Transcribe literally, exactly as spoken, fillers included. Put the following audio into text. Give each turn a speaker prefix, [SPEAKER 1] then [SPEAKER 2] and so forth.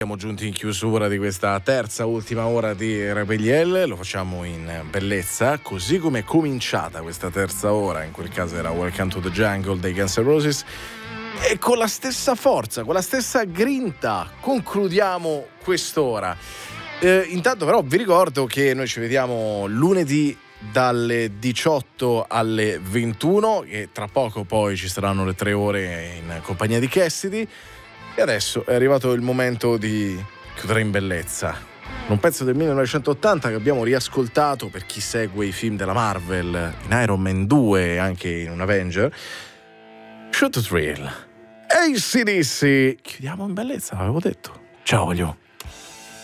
[SPEAKER 1] Siamo giunti in chiusura di questa terza ultima ora di Rebelliel, lo facciamo in bellezza, così come è cominciata questa terza ora, in quel caso era Welcome to the Jungle dei Guns N' Roses, e con la stessa forza, con la stessa grinta concludiamo quest'ora. Eh, intanto però vi ricordo che noi ci vediamo lunedì dalle diciotto alle ventuno, e tra poco poi ci saranno le tre ore in compagnia di Cassidy. E adesso è arrivato il momento di chiudere in bellezza. Un pezzo del millenovecentottanta che abbiamo riascoltato per chi segue i film della Marvel, in Iron Man due e anche in un Avenger. Shoot to Thrill. A C D C. Chiudiamo in bellezza, l'avevo detto. Ciao, voglio.